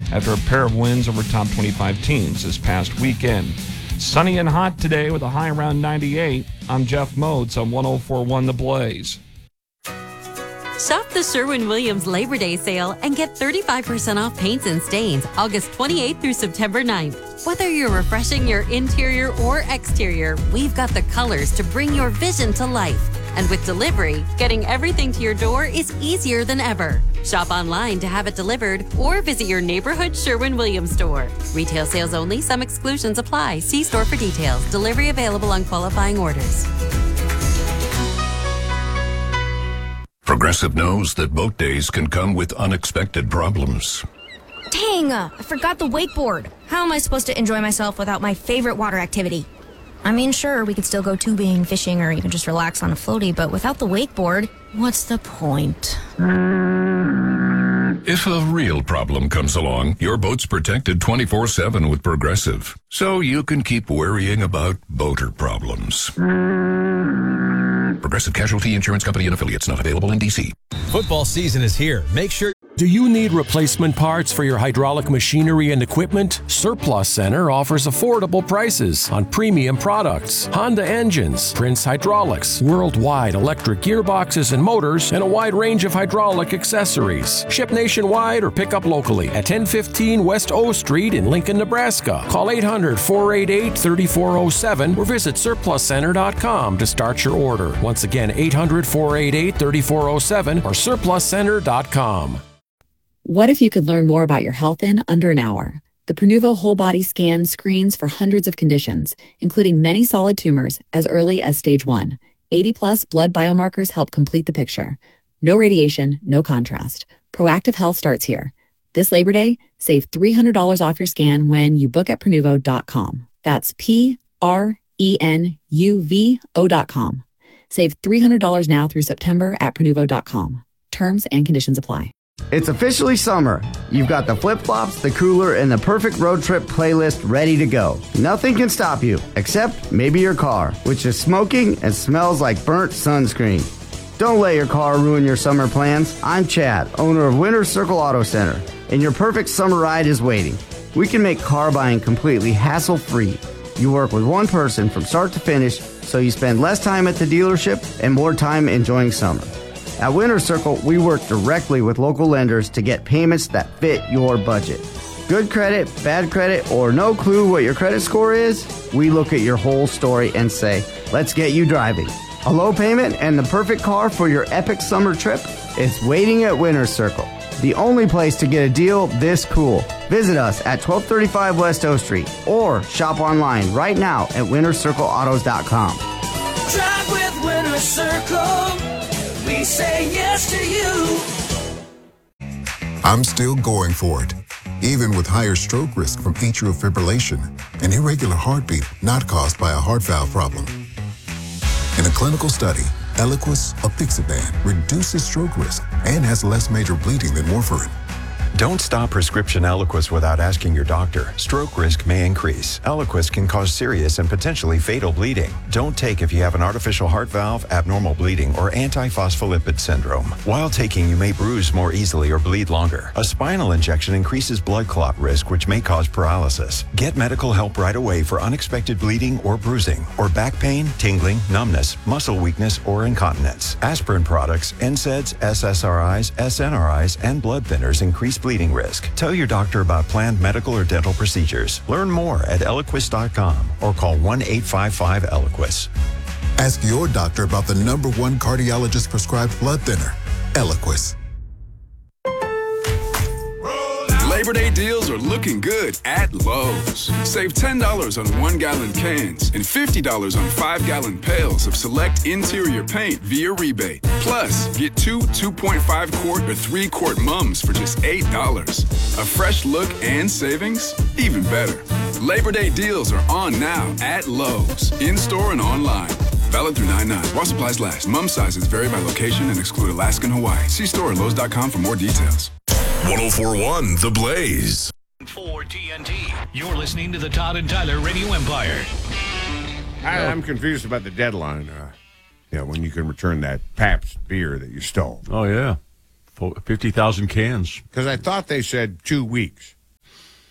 after a pair of wins over top 25 teams this past weekend. Sunny and hot today with a high around 98. I'm Jeff Moats on 104.1 The Blaze. Shop the Sherwin-Williams Labor Day sale and get 35% off paints and stains August 28th through September 9th. Whether you're refreshing your interior or exterior, we've got the colors to bring your vision to life. And with delivery, getting everything to your door is easier than ever. Shop online to have it delivered or visit your neighborhood Sherwin-Williams store. Retail sales only. Some exclusions apply. See store for details. Delivery available on qualifying orders. Progressive knows that boat days can come with unexpected problems. Dang, I forgot the wakeboard. How am I supposed to enjoy myself without my favorite water activity? I mean, sure, we could still go tubing, fishing, or even just relax on a floaty, but without the wakeboard, what's the point? If a real problem comes along, your boat's protected 24/7 with Progressive, so you can keep worrying about boater problems. Progressive Casualty Insurance Company and Affiliates, not available in D.C. Football season is here. Make sure... Do you need replacement parts for your hydraulic machinery and equipment? Surplus Center offers affordable prices on premium products, Honda engines, Prince Hydraulics, worldwide electric gearboxes and motors, and a wide range of hydraulic accessories. Ship nationwide or pick up locally at 1015 West O Street in Lincoln, Nebraska. Call 800-488-3407 or visit surpluscenter.com to start your order. Once again, 800-488-3407 or surpluscenter.com. What if you could learn more about your health in under an hour? The Prenuvo Whole Body Scan screens for hundreds of conditions, including many solid tumors as early as stage 1. 80-plus blood biomarkers help complete the picture. No radiation, no contrast. Proactive health starts here. This Labor Day, save $300 off your scan when you book at Prenuvo.com. That's Prenuvo.com. Save $300 now through September at Prenuvo.com. Terms and conditions apply. It's officially summer. You've got the flip-flops, the cooler, and the perfect road trip playlist ready to go. Nothing can stop you, except maybe your car, which is smoking and smells like burnt sunscreen. Don't let your car ruin your summer plans. I'm Chad, owner of Winter Circle Auto Center, and your perfect summer ride is waiting. We can make car buying completely hassle-free. You work with one person from start to finish, so you spend less time at the dealership and more time enjoying summer. At Winter Circle, we work directly with local lenders to get payments that fit your budget. Good credit, bad credit, or no clue what your credit score is? We look at your whole story and say, let's get you driving. A low payment and the perfect car for your epic summer trip? It's waiting at Winter Circle, the only place to get a deal this cool. Visit us at 1235 West O Street or shop online right now at wintercircleautos.com. Drive with Winter Circle. We say yes to you. I'm still going for it, even with higher stroke risk from atrial fibrillation, an irregular heartbeat not caused by a heart valve problem. In a clinical study, Eliquis apixaban reduces stroke risk and has less major bleeding than warfarin. Don't stop prescription Eliquis without asking your doctor. Stroke risk may increase. Eliquis can cause serious and potentially fatal bleeding. Don't take if you have an artificial heart valve, abnormal bleeding, or antiphospholipid syndrome. While taking, you may bruise more easily or bleed longer. A spinal injection increases blood clot risk, which may cause paralysis. Get medical help right away for unexpected bleeding or bruising, or back pain, tingling, numbness, muscle weakness, or incontinence. Aspirin products, NSAIDs, SSRIs, SNRIs, and blood thinners increase bleeding risk. Tell your doctor about planned medical or dental procedures. Learn more at Eliquis.com or call 1-855-ELIQUIS. Ask your doctor about the #1 cardiologist prescribed blood thinner, Eliquis. Labor Day deals are looking good at Lowe's. Save $10 on 1-gallon cans and $50 on 5-gallon pails of select interior paint via rebate. Plus, get 2 2.5-quart or 3-quart mums for just $8. A fresh look and savings? Even better. Labor Day deals are on now at Lowe's, in-store and online. Valid through 9/9. While supplies last. Mum sizes vary by location and exclude Alaska and Hawaii. See store at Lowe's.com for more details. 104.1 The Blaze. For TNT, you're listening to the Todd and Tyler Radio Empire. I'm confused about the deadline. When you can return that Pabst beer that you stole. Oh, yeah. 50,000 cans. Because I thought they said 2 weeks.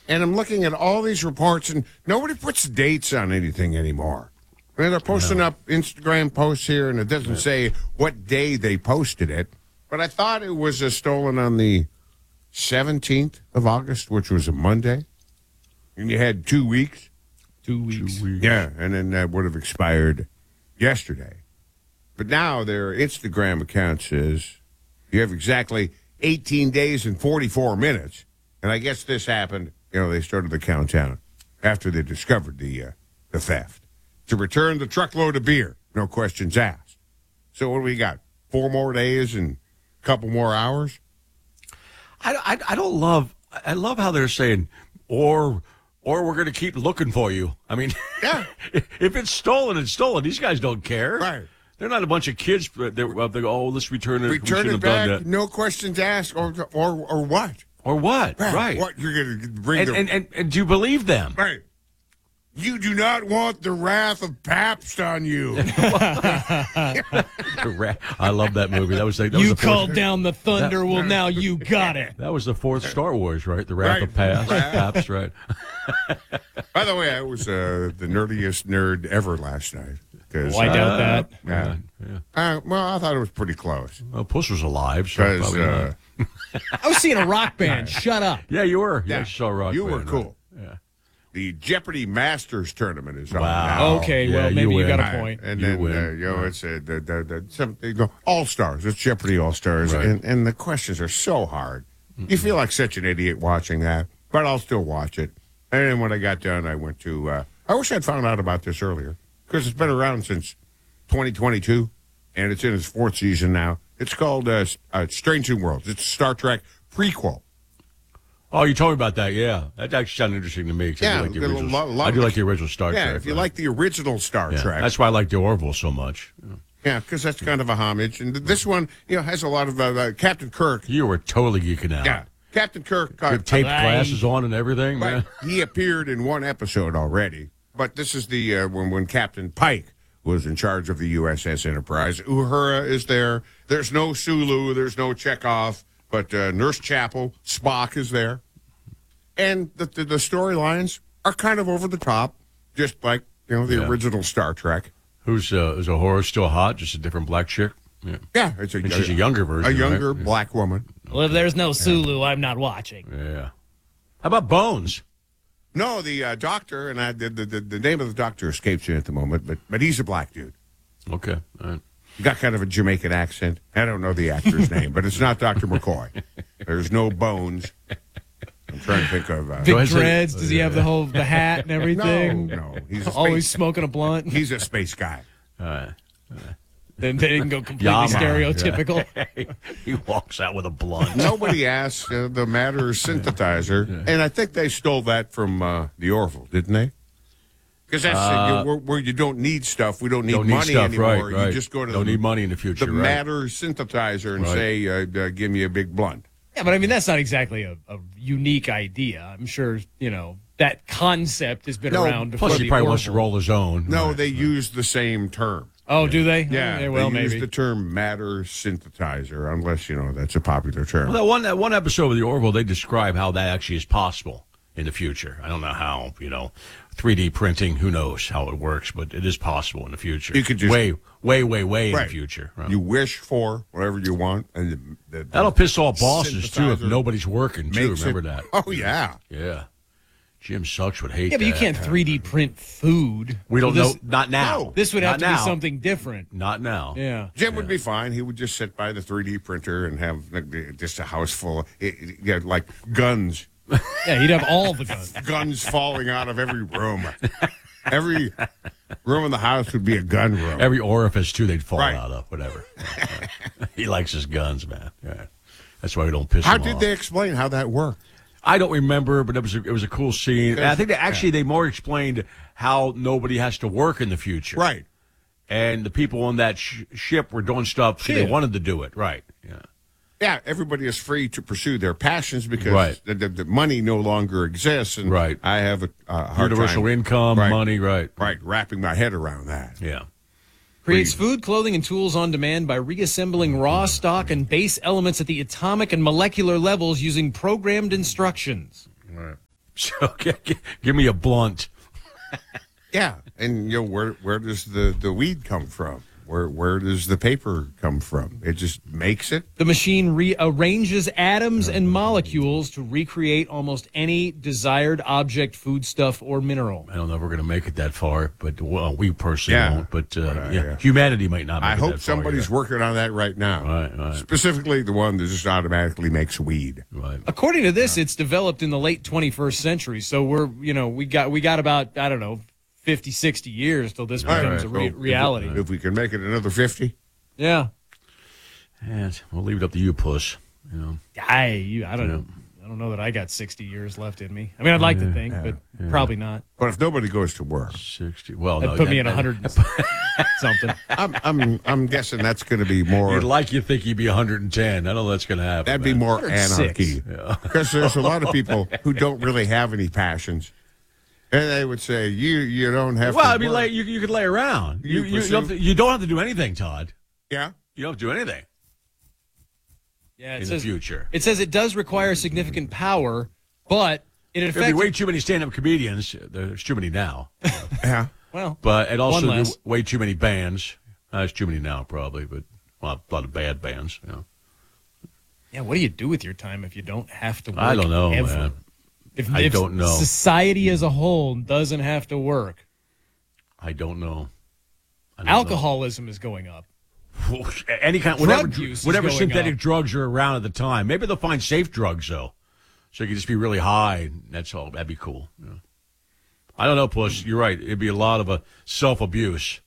And I'm looking at all these reports, and nobody puts dates on anything anymore. And they're posting up Instagram posts here, and it doesn't say what day they posted it. But I thought it was stolen on the 17th of August, which was a Monday. And you had 2 weeks. 2 weeks. Yeah, and then that would have expired yesterday. But now their Instagram account says you have exactly 18 days and 44 minutes. And I guess this happened, they started the countdown after they discovered the theft. To return the truckload of beer, no questions asked. So what do we got? 4 more days and a couple more hours? I love how they're saying, or we're going to keep looking for you. I mean, yeah. If it's stolen, it's stolen. These guys don't care. Right. They're not a bunch of kids that they go, oh, let's return it. Return it back, no questions asked, or what? Or what? Right. What you're going to bring and do you believe them? Right. You do not want the wrath of Pabst on you. I love that movie. That was you called down the thunder. Well, now you got it. That was the 4th Star Wars, right? The Wrath of Pabst, right? By the way, I was the nerdiest nerd ever last night. I doubt that. Yeah. Well, I thought it was pretty close. Well, Puss was alive, so probably not. I was seeing a rock band. Shut up. Yeah, you were. Yeah, you saw a rock you band. You were cool. Right? Yeah. The Jeopardy Masters tournament is on wow. now. Okay, well, maybe you got a point. And then, it's the All-Stars. It's Jeopardy All-Stars. Right. And the questions are so hard. Mm-hmm. You feel like such an idiot watching that, but I'll still watch it. And then when I got done, I went to, I wish I'd found out about this earlier, because it's been around since 2022, and it's in its 4th season now. It's called Strange New Worlds. It's a Star Trek prequel. Oh, you told me about that, yeah. That actually sounded interesting to me. Yeah, I do like the original Star Trek. Yeah, if you like the original Star Trek. That's why I like the Orville so much. Yeah, because that's kind of a homage. And this one, has a lot of Captain Kirk. You were totally geeking out. Yeah, Captain Kirk. With taped glasses on and everything. Right. He appeared in one episode already. But this is the when Captain Pike was in charge of the USS Enterprise. Uhura is there. There's no Sulu. There's no Chekhov. But Nurse Chapel, Spock is there. And the storylines are kind of over the top, just like, the original Star Trek. Is Uhura still hot, just a different black chick? Yeah. She's a younger version, a younger black woman. Well, if there's no Sulu, I'm not watching. Yeah. How about Bones? No, the doctor, and the name of the doctor escapes me at the moment, but he's a black dude. Okay. All right. Got kind of a Jamaican accent. I don't know the actor's name, but it's not Dr. McCoy. There's no Bones. I'm trying to think of... Big dreads? Does he have the hat and everything? No. He's always smoking a blunt? He's a space guy. Then they didn't go completely stereotypical. Yeah. He walks out with a blunt. Nobody asked the Matter synthesizer, and I think they stole that from the Orville, didn't they? Because that's where you don't need stuff. We don't need money anymore. Right. You just go to don't need money in the future. The Matter synthesizer and say, give me a big blunt. Yeah, but I mean, that's not exactly a unique idea. I'm sure, that concept has been around before. Plus, he probably wants to roll his own. No, they use the same term. Oh, do they? Yeah, well, they maybe use the term Matter synthesizer, unless, that's a popular term. Well, that one episode of the Orville, they describe how that actually is possible in the future. I don't know how, 3D printing, who knows how it works, but it is possible in the future. You could just way in the future. Right? You wish for whatever you want, and that'll piss off bosses too if nobody's working too. Remember that? Oh yeah, yeah. Jim Sucks would hate. Yeah, but you can't 3D print food. We don't know. Not now. No, this would have to be something different. Not now. Yeah, Jim would be fine. He would just sit by the 3D printer and have just a house full of like guns. Yeah, he'd have all the guns. Guns falling out of every room. Every room in the house would be a gun room. Every orifice, too, they'd fall out of, whatever. He likes his guns, man. Yeah. That's why we don't piss him off. How did they explain how that worked? I don't remember, but it was a cool scene. And I think that they more explained how nobody has to work in the future. Right. And the people on that ship were doing stuff because they wanted to do it. Right. Yeah. Yeah, everybody is free to pursue their passions because the money no longer exists. And I have a hard universal time, income, money, Right, wrapping my head around that. Yeah. Creates food, clothing, and tools on demand by reassembling raw stock and base elements at the atomic and molecular levels using programmed instructions. Right. So give me a blunt. Yeah, and where does the weed come from? Where does the paper come from? It just makes it? The machine rearranges atoms and molecules to recreate almost any desired object, foodstuff, or mineral. I don't know if we're going to make it that far, but we personally won't. But humanity might not make I it hope that far somebody's yet. working on that right now. Right. Specifically the one that just automatically makes weed. Right. According to this, it's developed in the late 21st century. So we got about, I don't know, 50, 60 years till this becomes a reality. If we can make it another 50. Yeah. And we'll leave it up to you, Puss. You know. I don't know. I don't know that I got 60 years left in me. I mean, I'd like to think, but probably not. But if nobody goes to work, 60. Well, that'd no, put me at 100 and something. I'm guessing that's going to be more. You think you'd be 110. I don't know that's going to happen. That'd be more anarchy. Because there's a lot of people who don't really have any passions. And they would say, you don't have to. Well, I mean, you could lay around. You don't have to do anything, Todd. Yeah. You don't have to do anything. Yeah, in the future. It says it does require significant power, but it affects. There'd be way too many stand-up comedians. There's too many now. Yeah. Well, but it also way too many bands. There's too many now, probably, but a lot of bad bands. You know. Yeah, what do you do with your time if you don't have to work? I don't know, ever? man. If don't know. Society as a whole doesn't have to work. I don't know. Alcoholism is going up. Any kind, whatever synthetic up. drugs are around at the time. Maybe they'll find safe drugs though, so you can just be really high. That's all. That'd be cool. You know? I don't know, Puss. You're right. It'd be a lot of self-abuse.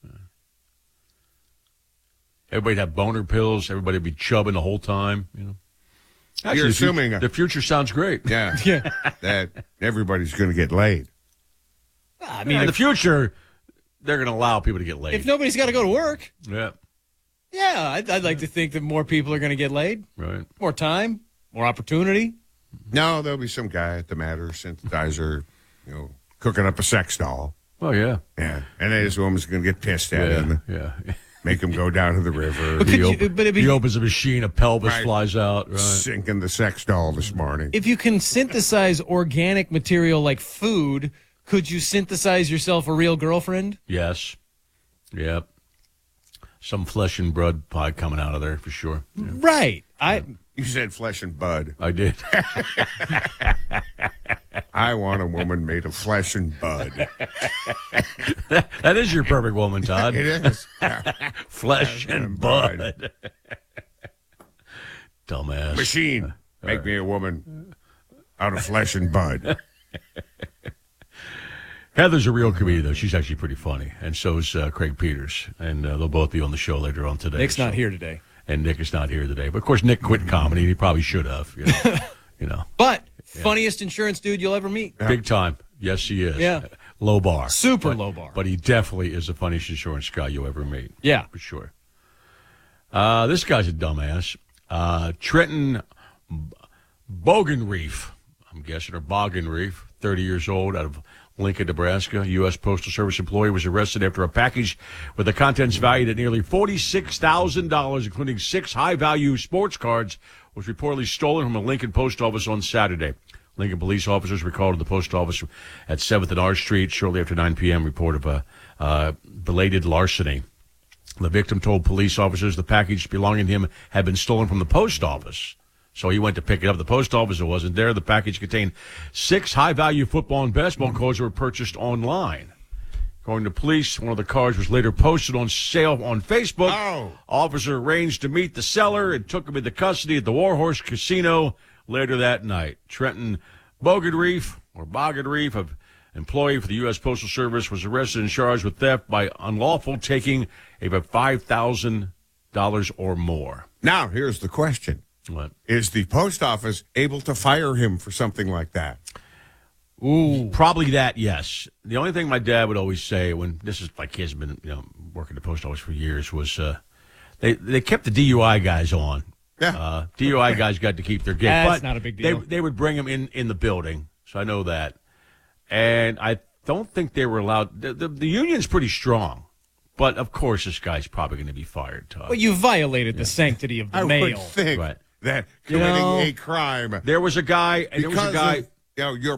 Everybody'd have boner pills. Everybody'd be chubbing the whole time. You know. Actually, You're assuming the future sounds great. Yeah. That everybody's going to get laid. I mean, in the future, they're going to allow people to get laid. If nobody's got to go to work. Yeah. Yeah, I'd like to think that more people are going to get laid. Right. More time, more opportunity. No, there'll be some guy at the Matter synthesizer, cooking up a sex doll. Oh, yeah. Yeah. And then this woman's going to get pissed at him. Yeah. Make him go down to the river. He opens a machine, a pelvis flies out. Right. Sinking the sex doll this morning. If you can synthesize organic material like food, could you synthesize yourself a real girlfriend? Yes. Yep. Some flesh and blood pie coming out of there for sure. Yeah. Right. You said flesh and bud. I did. I want a woman made of flesh and bud. That is your perfect woman, Todd. It is. Flesh and bud. Dumbass. Machine. Make me a woman out of flesh and bud. Heather's a real comedian, though. She's actually pretty funny. And so is Craig Peters. And they'll both be on the show later on today. Nick's not here today. And Nick is not here today. But, of course, Nick quit comedy. He probably should have. You know. But funniest insurance dude you'll ever meet. Big time. Yes, he is. Yeah. Low bar. Super low bar. But he definitely is the funniest insurance guy you'll ever meet. Yeah. For sure. This guy's a dumbass. Trenton Bogenreef, I'm guessing, or Bogenreef, 30 years old, out of Lincoln, Nebraska. U.S. Postal Service employee was arrested after a package with the contents valued at nearly $46,000, including 6 high-value sports cards, was reportedly stolen from a Lincoln post office on Saturday. Lincoln police officers were called to the post office at 7th and R Street shortly after 9 p.m. report of a belated larceny. The victim told police officers the package belonging to him had been stolen from the post office. So he went to pick it up. The post office, it wasn't there. The package contained 6 high-value football and basketball cards that were purchased online. According to police, one of the cards was later posted on sale on Facebook. Oh. Officer arranged to meet the seller and took him into custody at the Warhorse Casino later that night. Trenton Bogenreef, an employee for the U.S. Postal Service, was arrested and charged with theft by unlawful taking of $5,000 or more. Now, here's the question. What? Is the post office able to fire him for something like that? Ooh, probably that. Yes. The only thing my dad would always say when this is like he has been working at the post office for years was they kept the DUI guys on. Yeah. DUI guys got to keep their gig. That's but not a big deal. They would bring them in the building, so I know that. And I don't think they were allowed. The union's pretty strong. But, of course, this guy's probably going to be fired, Todd. Well, you violated the sanctity of the mail. I would think Right. that committing a crime. There was a guy, and because of, your